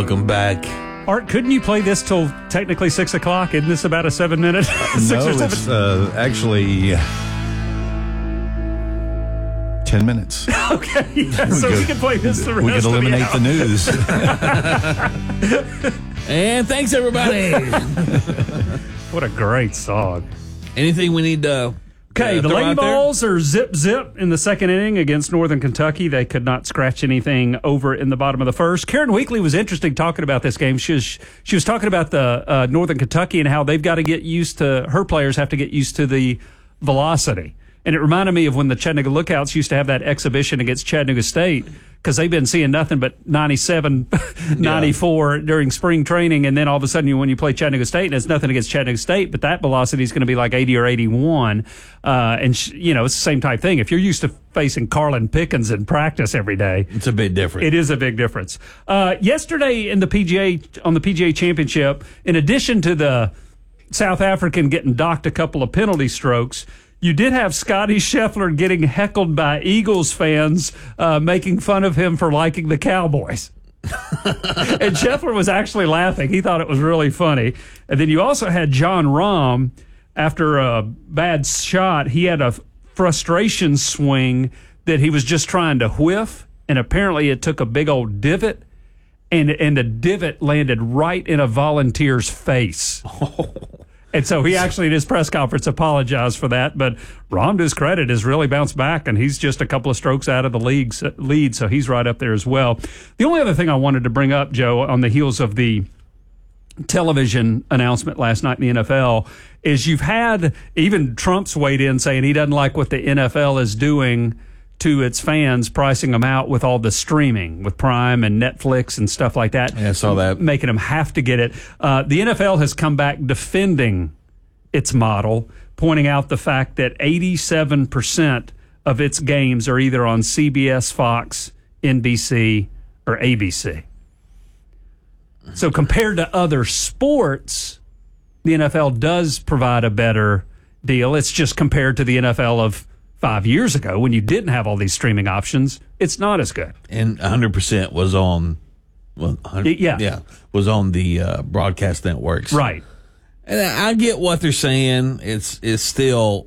Welcome back. Art, couldn't you play this till technically 6 o'clock? Isn't this about a 7-minute? No, it's actually 10 minutes. Okay, yeah, so we can play this the rest We could eliminate of the news. And thanks, everybody. What a great song. Anything we need to Okay, the throw Lady out there? Balls are zip in the second inning against Northern Kentucky. They could not scratch anything over in the bottom of the first. Karen Weekly was interesting talking about this game. She was talking about the Northern Kentucky and how they've got to get used to, her players have to get used to the velocity. And it reminded me of when the Chattanooga Lookouts used to have that exhibition against Chattanooga State, because they've been seeing nothing but 97, 94 during spring training. And then all of a sudden, when you play Chattanooga State, and it's nothing against Chattanooga State, but that velocity is going to be like 80 or 81. It's the same type thing. If you're used to facing Carlin Pickens in practice every day, It's a big difference. it is a big difference. Yesterday on the PGA Championship, in addition to the South African getting docked a couple of penalty strokes, you did have Scotty Scheffler getting heckled by Eagles fans, making fun of him for liking the Cowboys. And Scheffler was actually laughing. He thought it was really funny. And then you also had John Rahm, after a bad shot, he had a frustration swing that he was just trying to whiff, and apparently it took a big old divot, and the divot landed right in a volunteer's face. And so he actually, in his press conference, apologized for that. But Rahm, to his credit, has really bounced back, and he's just a couple of strokes out of the lead, so he's right up there as well. The only other thing I wanted to bring up, Joe, on the heels of the television announcement last night in the NFL, is you've had even Trump's weighed in saying he doesn't like what the NFL is doing to its fans, pricing them out with all the streaming, with Prime and Netflix and stuff like that. Yeah, I saw that. Making them have to get it. The NFL has come back defending its model, pointing out the fact that 87% of its games are either on CBS, Fox, NBC, or ABC. So compared to other sports, the NFL does provide a better deal. It's just compared to the NFL of 5 years ago, when you didn't have all these streaming options, it's not as good. And 100% was on, was on the broadcast networks. Right. And I get what they're saying. It's still,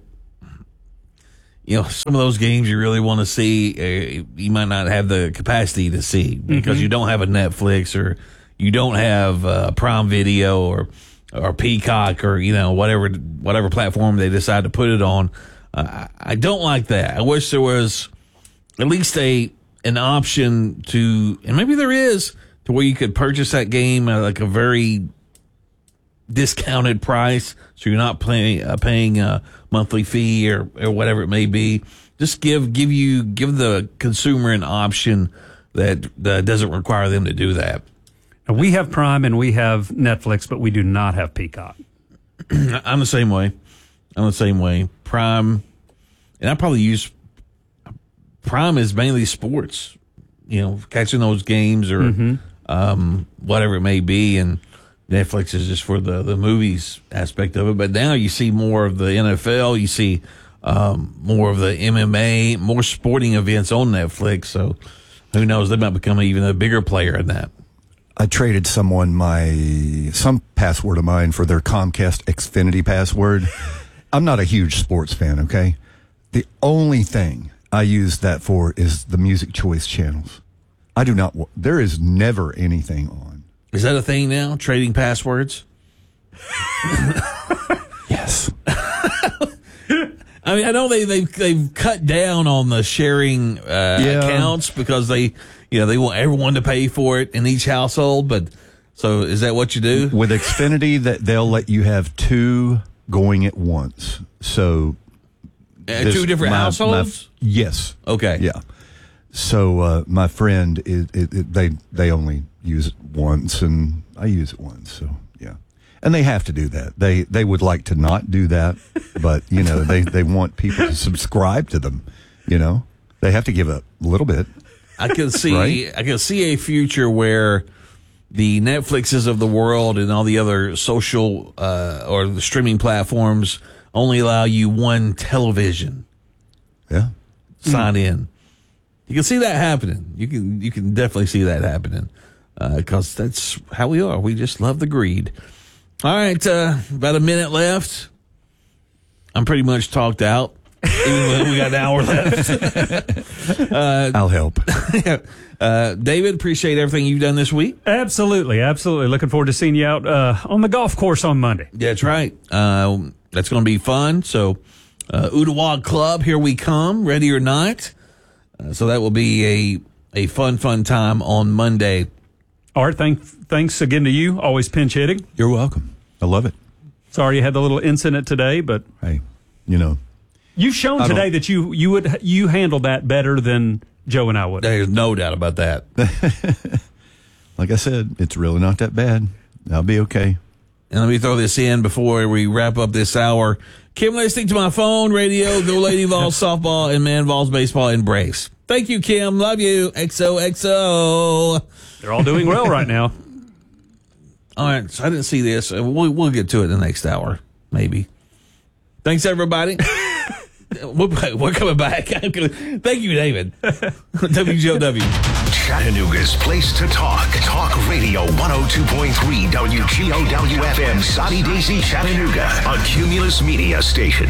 some of those games you really want to see, you might not have the capacity to see because you don't have a Netflix, or you don't have Prime Video or Peacock, or whatever platform they decide to put it on. I don't like that. I wish there was at least an option to, and maybe there is, to where you could purchase that game at like a very discounted price, so you're not paying a monthly fee or whatever it may be. Just give the consumer an option that doesn't require them to do that. Now, we have Prime and we have Netflix, but we do not have Peacock. I'm the same way. Prime, and I probably use Prime is mainly sports, catching those games or whatever it may be, and Netflix is just for the movies aspect of it. But now you see more of the NFL, you see more of the MMA, more sporting events on Netflix. So who knows? They might become even a bigger player in that. I traded someone some password of mine for their Comcast Xfinity password. I'm not a huge sports fan, okay? The only thing I use that for is the music choice channels. I do not, there is never anything on. Is that a thing now? Trading passwords? Yes. I mean, I know they've cut down on the sharing accounts because they want everyone to pay for it in each household. But so is that what you do with Xfinity? That they'll let you have two going at once. So two different households. Yes. Okay. Yeah. So my friend they only use it once, and I use it once. So yeah. And they have to do that. They would like to not do that, but they want people to subscribe to them. They have to give a little bit. I can see right? I can see a future where the Netflixes of the world and all the other social or the streaming platforms only allow you one television. Yeah. Sign in. You can see that happening. You can definitely see that happening. because that's how we are. We just love the greed. All right, about a minute left. I'm pretty much talked out. Even though we got an hour left. I'll help. David, appreciate everything you've done this week. Absolutely. Looking forward to seeing you out on the golf course on Monday. That's right. That's going to be fun. So, Ooltewah Club, here we come, ready or not. So that will be a fun time on Monday. Art, thanks again to you. Always pinch hitting. You're welcome. I love it. Sorry you had the little incident today, but hey, you know, you've shown today that you handled that better than Joe and I would. There's no doubt about that. Like I said, it's really not that bad. I'll be okay. And let me throw this in before we wrap up this hour. Kim listening to my phone, radio, Go Lady Vols softball, and Man Vols baseball embrace. Thank you, Kim. Love you. XOXO. They're all doing well right now. All right, so I didn't see this. We'll get to it in the next hour, maybe. Thanks, everybody. We're coming back. Thank you, David. WGOW. Chattanooga's place to talk. Talk Radio 102.3 WGOW FM, Soddy Daisy, Chattanooga, a Cumulus Media station.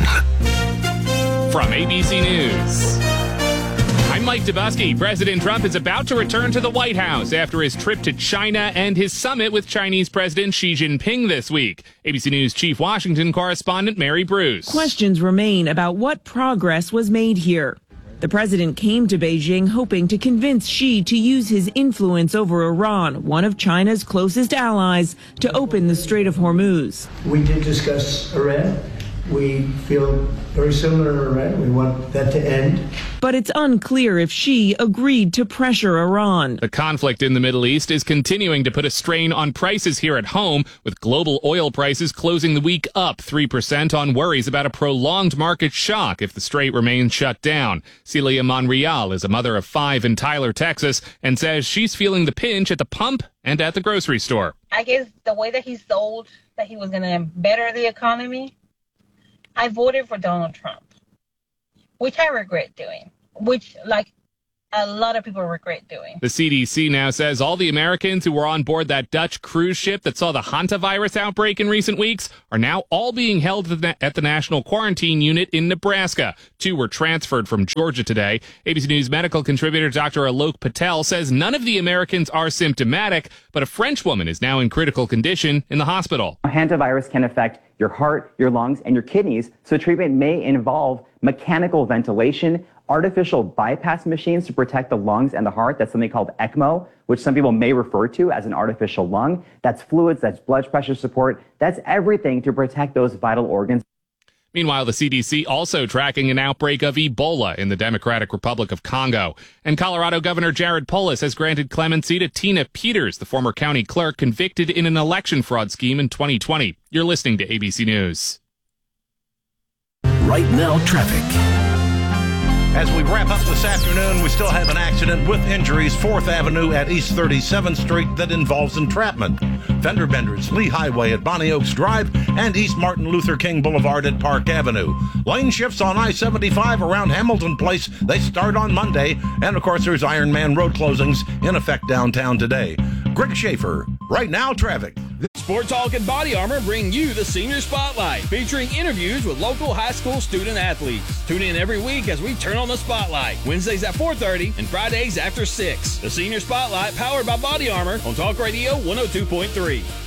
From ABC News, I'm Mike Dubusky. President Trump is about to return to the White House after his trip to China and his summit with Chinese President Xi Jinping this week. ABC News Chief Washington correspondent Mary Bruce. Questions remain about what progress was made here. The president came to Beijing hoping to convince Xi to use his influence over Iran, one of China's closest allies, to open the Strait of Hormuz. We did discuss Iran. We feel very similar to Iran. We want that to end. But it's unclear if Xi agreed to pressure Iran. The conflict in the Middle East is continuing to put a strain on prices here at home, with global oil prices closing the week up 3% on worries about a prolonged market shock if the strait remains shut down. Celia Monreal is a mother of 5 in Tyler, Texas, and says she's feeling the pinch at the pump and at the grocery store. I guess the way that he sold that he was going to better the economy, I voted for Donald Trump, which I regret doing, which, like, a lot of people regret doing. The CDC now says all the Americans who were on board that Dutch cruise ship that saw the hantavirus outbreak in recent weeks are now all being held at the National Quarantine Unit in Nebraska. 2 were transferred from Georgia today. ABC News medical contributor Dr. Alok Patel says none of the Americans are symptomatic, but a French woman is now in critical condition in the hospital. Hantavirus can affect your heart, your lungs, and your kidneys, so treatment may involve mechanical ventilation, artificial bypass machines to protect the lungs and the heart. That's something called ECMO, which some people may refer to as an artificial lung. That's fluids, that's blood pressure support, that's everything to protect those vital organs. Meanwhile, the CDC also tracking an outbreak of Ebola in the Democratic Republic of Congo. And Colorado Governor Jared Polis has granted clemency to Tina Peters, the former county clerk convicted in an election fraud scheme in 2020. You're listening to ABC News. Right now, traffic. As we wrap up this afternoon, we still have an accident with injuries, 4th Avenue at East 37th Street, that involves entrapment. Fender benders, Lee Highway at Bonnie Oaks Drive, and East Martin Luther King Boulevard at Park Avenue. Lane shifts on I-75 around Hamilton Place. They start on Monday. And, of course, there's Ironman road closings in effect downtown today. Greg Schaefer, Right Now Traffic. Sport Talk and Body Armor bring you the Senior Spotlight, featuring interviews with local high school student athletes. Tune in every week as we turn on the spotlight, Wednesdays at 4:30 and Fridays after 6. The Senior Spotlight, powered by Body Armor on Talk Radio 102.3.